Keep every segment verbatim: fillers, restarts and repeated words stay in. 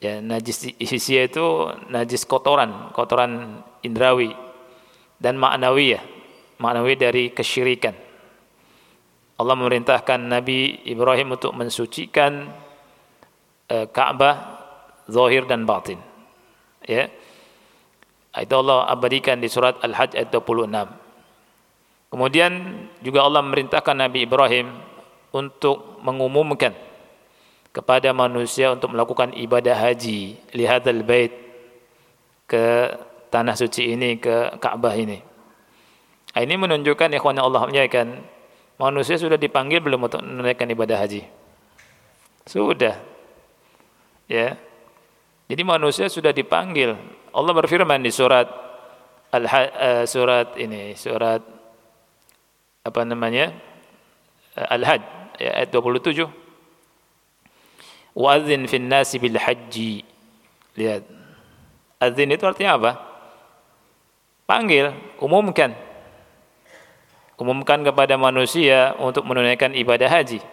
Ya, najis hissiyah itu najis kotoran, kotoran indrawi dan ma'nawiyah, ma'nawi dari kesyirikan. Allah memerintahkan Nabi Ibrahim untuk mensucikan uh, Ka'bah zahir dan batin. Ya. Itu Allah abadikan di surat Al-Hajj ayat dua puluh enam. Kemudian juga Allah memerintahkan Nabi Ibrahim untuk mengumumkan kepada manusia untuk melakukan ibadah haji li hadzal bait, ke tanah suci ini, ke Ka'bah ini. Ini menunjukkan ikhwan Allah muliakan, manusia sudah dipanggil belum untuk menunaikan ibadah haji? Sudah. Ya. Jadi manusia sudah dipanggil. Allah berfirman di surat Al uh, surat ini, surat apa namanya? Al-Hajj ayat dua puluh tujuh. Wa'adzin fin nasi bil hajji. Lihat. Adzin itu artinya apa? Panggil, umumkan. Umumkan kepada manusia untuk menunaikan ibadah haji.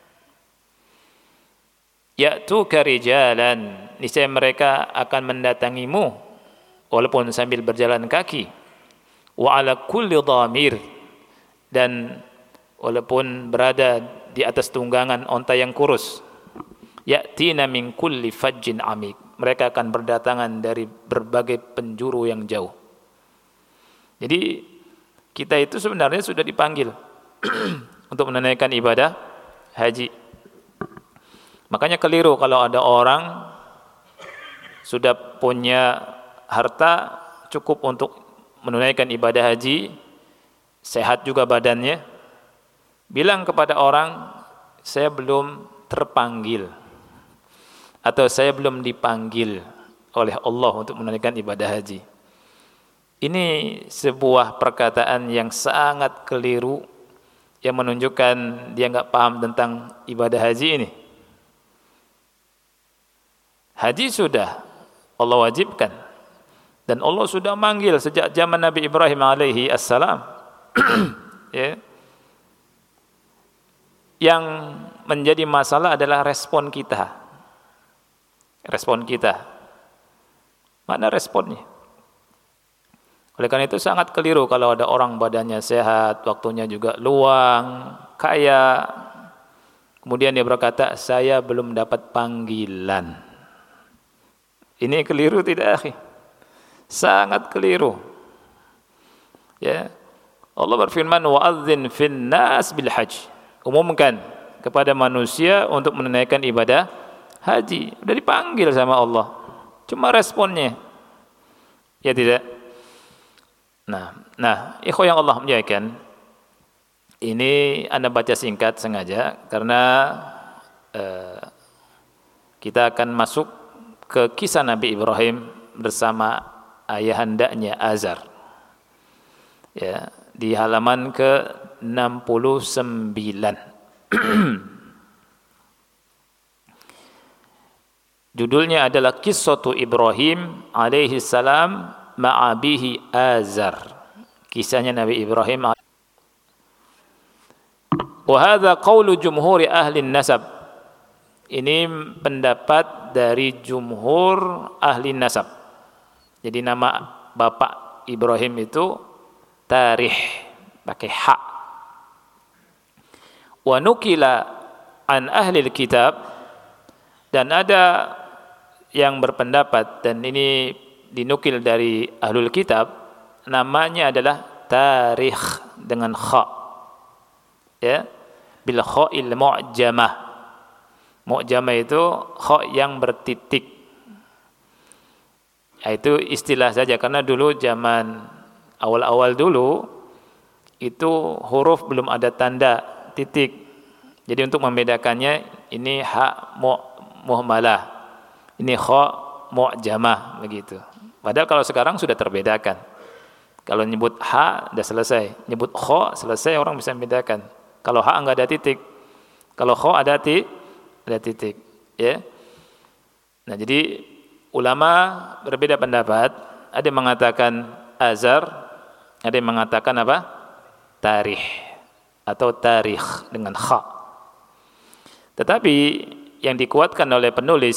Ya'tuka rijalan, niscaya mereka akan mendatangimu walaupun sambil berjalan kaki. Wa ala kulli dhamir, dan walaupun berada di atas tunggangan onta yang kurus. Ya'tina min kulli fajjin amik, mereka akan berdatangan dari berbagai penjuru yang jauh. Jadi kita itu sebenarnya sudah dipanggil untuk menunaikan ibadah haji. Makanya keliru kalau ada orang sudah punya harta cukup untuk menunaikan ibadah haji, sehat juga badannya, bilang kepada orang, saya belum terpanggil, atau saya belum dipanggil oleh Allah untuk menunaikan ibadah haji. Ini sebuah perkataan yang sangat keliru, yang menunjukkan dia nggak paham tentang ibadah haji ini. Haji sudah Allah wajibkan, dan Allah sudah manggil sejak zaman Nabi Ibrahim alaihi assalam. Ya. Yang menjadi masalah adalah respon kita. Respon kita. Mana responnya? Oleh karena itu sangat keliru kalau ada orang badannya sehat, waktunya juga luang, kaya, kemudian dia berkata, saya belum dapat panggilan. Ini keliru tidak, akhi? Sangat keliru. Ya. Allah berfirman, wa'adzin fin nas bil hajj. Umumkan kepada manusia untuk menunaikan ibadah haji. Sudah dipanggil sama Allah. Cuma responnya, ya tidak. Nah, nah, ikhwah yang Allah muliakan, ini Anda baca singkat sengaja karena uh, kita akan masuk ke kisah Nabi Ibrahim bersama ayahandanya Azar. Ya, di halaman ke enam puluh sembilan. Judulnya adalah Qissatu Ibrahim alaihi salam ma'abihi Azar. Kisahnya Nabi Ibrahim. Wa hadza qaulu jumhuri ahli nasab. Ini pendapat dari jumhur ahli nasab. Jadi nama bapak Ibrahim itu Tarikh, pakai hak. Wa nukila an ahli kitab, dan ada yang berpendapat, dan ini dinukil dari ahlul kitab, namanya adalah Tarikh dengan kha, ya, bil kha'il mu'jamah. Mu'jamah itu kha yang bertitik. Itu istilah saja, karena dulu zaman awal-awal dulu itu huruf belum ada tanda titik. Jadi untuk membedakannya, ini ha mu muhmalah, ini kha mu'jamah, begitu. Padahal kalau sekarang sudah terbedakan. Kalau nyebut ha sudah selesai, nyebut kha selesai, orang bisa membedakan. Kalau ha enggak ada titik, kalau kha ada titik, ada titik, ya. Nah, jadi ulama berbeda pendapat. Ada yang mengatakan Azar, ada yang mengatakan apa? Tarikh atau Tarikh dengan kha. Tetapi yang dikuatkan oleh penulis